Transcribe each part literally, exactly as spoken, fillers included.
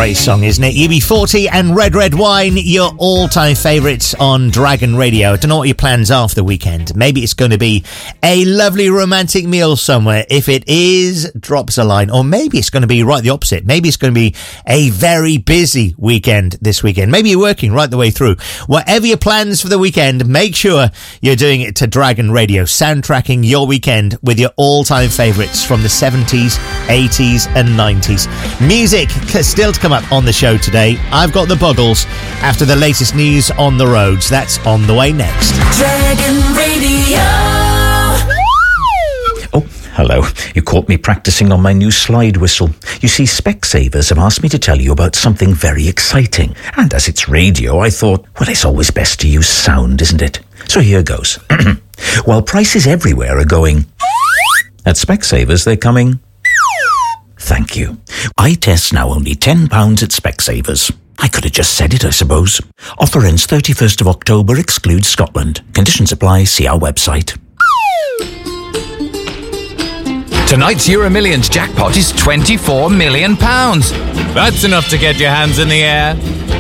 great song, isn't it? U B forty and Red Red Wine, your all-time favourites on Dragon Radio. I don't know what your plans are for the weekend. Maybe it's going to be a lovely romantic meal somewhere. If it is, drop us a line. Or maybe it's going to be right the opposite. Maybe it's going to be a very busy weekend this weekend. Maybe you're working right the way through. Whatever your plans for the weekend, make sure you're doing it to Dragon Radio, soundtracking your weekend with your all-time favourites from the seventies, eighties and nineties. Music still to come up on the show today. I've got the Buggles after the latest news on the roads. That's on the way next. Dragon Radio. Oh, hello. You caught me practicing on my new slide whistle. You see, Specsavers have asked me to tell you about something very exciting. And as it's radio, I thought, well, it's always best to use sound, isn't it? So here goes. While prices everywhere are going, at Specsavers they're coming. Thank you. Eye tests now only ten pounds at Specsavers. I could have just said it, I suppose. Offer ends thirty-first of October, excludes Scotland. Conditions apply, see our website. Tonight's Euro Millions jackpot is twenty-four million pounds. That's enough to get your hands in the air.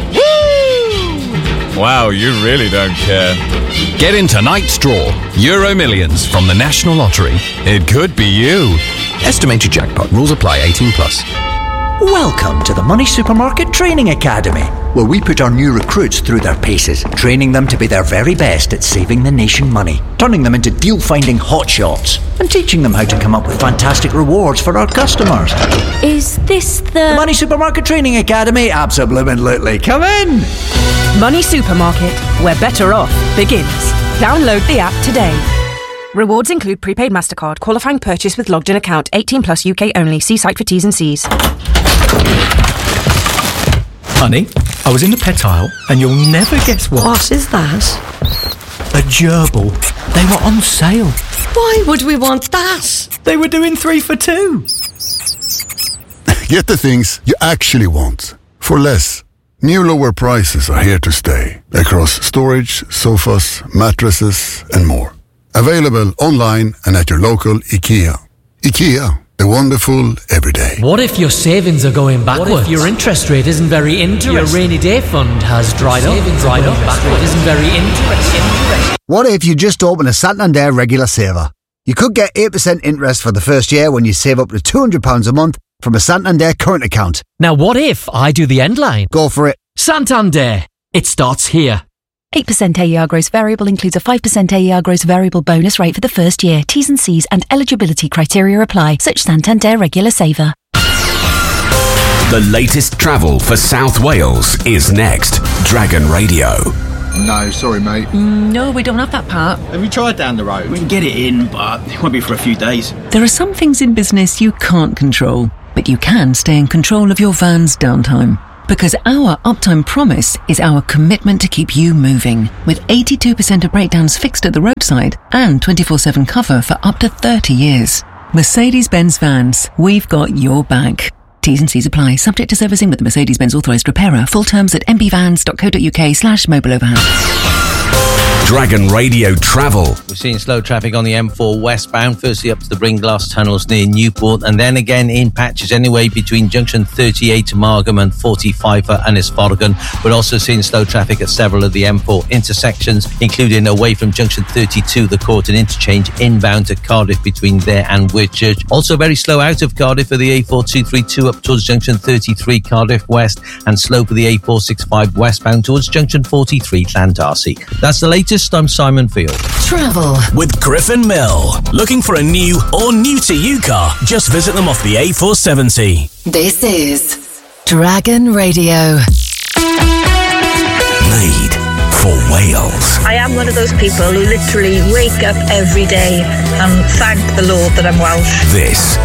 Woo! Wow, you really don't care. Get in tonight's draw. Euro Millions from the National Lottery. It could be you. Estimated jackpot. Rules apply. eighteen plus. Welcome to the Money Supermarket Training Academy, where we put our new recruits through their paces, training them to be their very best at saving the nation money, turning them into deal-finding hotshots, and teaching them how to come up with fantastic rewards for our customers. Is this the... The Money Supermarket Training Academy? Absolutely. Come in! Money Supermarket, where better off begins. Download the app today. Rewards include prepaid MasterCard, qualifying purchase with logged in account, eighteen plus U K only. See site for T's and C's. Honey, I was in the pet aisle and you'll never guess what. What is that? A gerbil. They were on sale. Why would we want that? They were doing three for two. Get the things you actually want for less. New lower prices are here to stay across storage, sofas, mattresses and more. Available online and at your local IKEA. IKEA, the wonderful everyday. What if your savings are going backwards? What if your interest rate isn't very interesting? Your rainy day fund has dried up, dried up, backward isn't very interesting. What if you just open a Santander regular saver? You could get eight percent interest for the first year when you save up to two hundred pounds a month from a Santander current account. Now what if I do the end line? Go for it. Santander. It starts here. eight percent A E R gross variable includes a five percent A E R gross variable bonus rate for the first year. T's and C's and eligibility criteria apply. Such Santander regular saver. The latest travel for South Wales is next. Dragon Radio. No, sorry, mate. Mm, no, we don't have that part. Have you tried down the road? We can get it in, but it won't be for a few days. There are some things in business you can't control, but you can stay in control of your van's downtime. Because our uptime promise is our commitment to keep you moving, with eighty-two percent of breakdowns fixed at the roadside and twenty-four seven cover for up to thirty years. Mercedes-Benz Vans, we've got your back. T's and C's apply, subject to servicing with the Mercedes-Benz authorised repairer. Full terms at mbvans.co.uk slash mobile overhand. Dragon Radio Travel. We're seeing slow traffic on the M four westbound, firstly up to the Bringlass tunnels near Newport, and then again in patches anyway between junction thirty-eight Margam and forty-five for Ynysforgan. We're also seeing slow traffic at several of the M four intersections, including away from junction thirty-two, the Corton interchange, inbound to Cardiff between there and Whitchurch. Also very slow out of Cardiff for the A four two thirty-two up towards junction thirty-three Cardiff West, and slow for the A four sixty-five westbound towards junction forty-three Llandarcy. That's the latest. I'm Simon Field. Travel with Griffin Mill. Looking for a new or new to you car? Just visit them off the A four seventy. This is Dragon Radio. Made for Wales. I am one of those people who literally wake up every day and thank the Lord that I'm Welsh. This